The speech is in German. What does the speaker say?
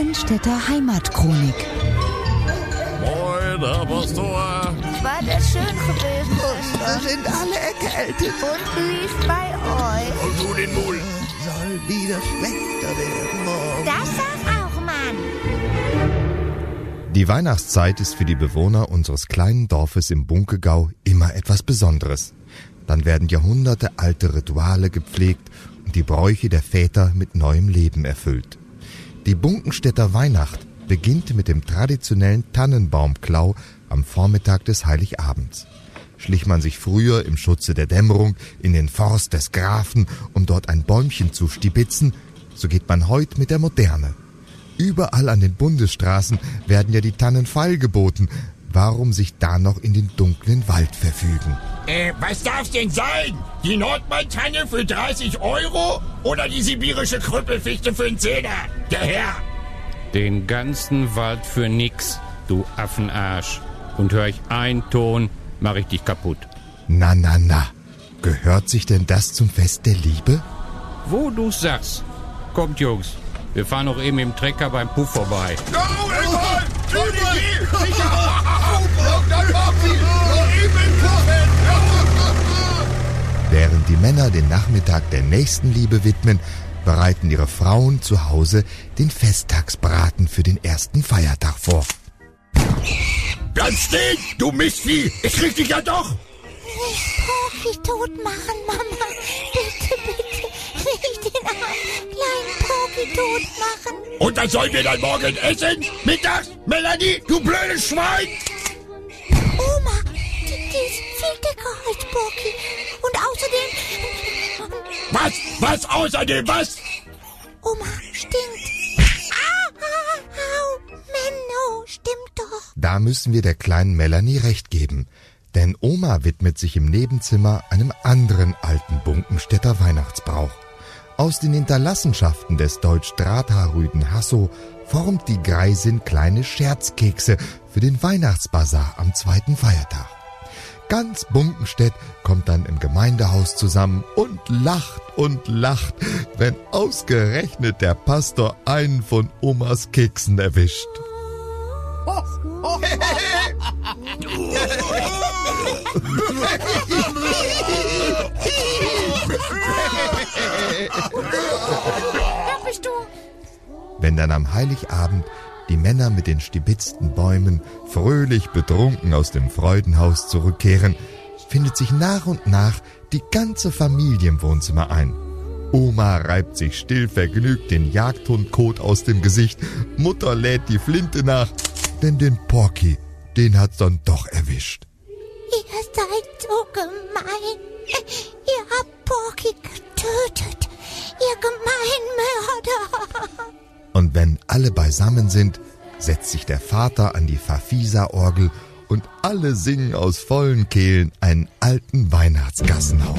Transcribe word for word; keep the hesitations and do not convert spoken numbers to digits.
Bunkenstädter Heimatchronik. Moin, Herr Pastor. War das schön gewesen, Wir sind alle erkältet. Und wie ist bei euch? Und du den Mul. Soll wieder schlechter werden morgen. Das sag auch, Mann. Die Weihnachtszeit ist für die Bewohner unseres kleinen Dorfes im Bunkegau immer etwas Besonderes. Dann werden jahrhundertealte Rituale gepflegt und die Bräuche der Väter mit neuem Leben erfüllt. Die Bunkenstädter Weihnacht beginnt mit dem traditionellen Tannenbaumklau am Vormittag des Heiligabends. Schlich man sich früher im Schutze der Dämmerung in den Forst des Grafen, um dort ein Bäumchen zu stibitzen, so geht man heute mit der Moderne. Überall an den Bundesstraßen werden ja die Tannen feilgeboten. Warum sich da noch in den dunklen Wald verfügen? Äh, was darf's denn sein? Die Nordmain-Tanne für dreißig Euro oder die sibirische Krüppelfichte für einen Zehner? Der Herr! Den ganzen Wald für nix, du Affenarsch. Und hör ich einen Ton, mach ich dich kaputt. Na, na, na. Gehört sich denn das zum Fest der Liebe? Wo du sagst. Kommt, Jungs. Wir fahren noch eben im Trecker beim Puff vorbei. Während die Männer den Nachmittag der Nächstenliebe widmen, bereiten ihre Frauen zu Hause den Festtagsbraten für den ersten Feiertag vor. Bleib stehen, du Mistvieh! Ich krieg dich ja doch! Nicht Porky tot machen, Mama. Bitte, bitte. Nicht den armen kleinen Porky tot machen. Und was sollen wir dann morgen essen? Mittags? Melanie, du blödes Schwein! Oma, die, die ist viel dicker als Porky. Und außerdem... Was? Was außerdem? Was? Oma stinkt. Au, au, Menno, stimmt doch. Da müssen wir der kleinen Melanie recht geben. Denn Oma widmet sich im Nebenzimmer einem anderen alten Bunkenstädter Weihnachtsbrauch. Aus den Hinterlassenschaften des Deutsch-Drahthaarrüden Hasso formt die Greisin kleine Scherzkekse für den Weihnachtsbazar am zweiten Feiertag. Ganz Bunkenstedt kommt dann im Gemeindehaus zusammen und lacht und lacht, wenn ausgerechnet der Pastor einen von Omas Keksen erwischt. Da bist du. Wenn dann am Heiligabend die Männer mit den stibitzten Bäumen fröhlich betrunken aus dem Freudenhaus zurückkehren, findet sich nach und nach die ganze Familie im Wohnzimmer ein. Oma reibt sich still vergnügt den Jagdhundkot aus dem Gesicht, Mutter lädt die Flinte nach, denn den Porky, den hat's dann doch erwischt. Ihr seid so gemein. Ihr habt Porky getötet. Ihr Gemeinmörder. Und wenn alle beisammen sind, setzt sich der Vater an die Fafisa-Orgel und alle singen aus vollen Kehlen einen alten Weihnachtsgassenhauer.